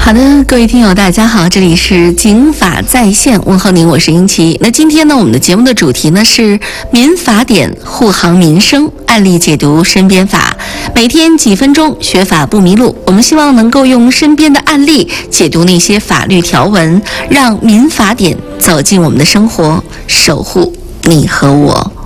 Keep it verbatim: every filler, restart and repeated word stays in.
好的，各位听友大家好，这里是警法在线，问候您，我是英奇。那今天呢，我们的节目的主题呢是民法典护航民生，案例解读身边法，每天几分钟学法不迷路。我们希望能够用身边的案例解读那些法律条文，让民法典走进我们的生活，守护你和我。